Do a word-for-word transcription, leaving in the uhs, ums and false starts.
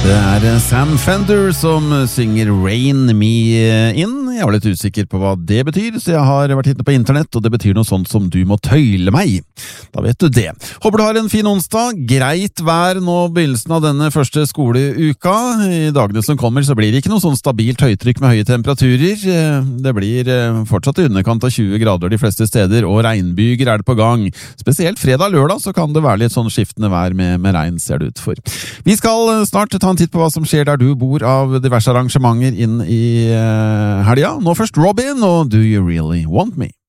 Det er Sam Fender som synger Rain Me In. Jeg var litt usikker på hva det betyr, så jeg har vært inne på internett, og det betyr noe sånt som du må tøyle meg. Da vet du det. Håper du har en fin onsdag. Greit vær nå begynnelsen av denne første skoleuka. I dagene som kommer så blir det ikke noe sånn stabilt høytrykk med høye temperaturer. Det blir fortsatt i underkant av tjue grader de fleste steder, og regnbyger er det på gang. Spesielt fredag-lørdag så kan det være litt sånn skiftende vær med, med regn, ser det ut for. Vi skal snart ta en titt på hva som skjer der du bor av diverse arrangementer inn i uh, helga. Nå først Robin og Do You Really Want Me?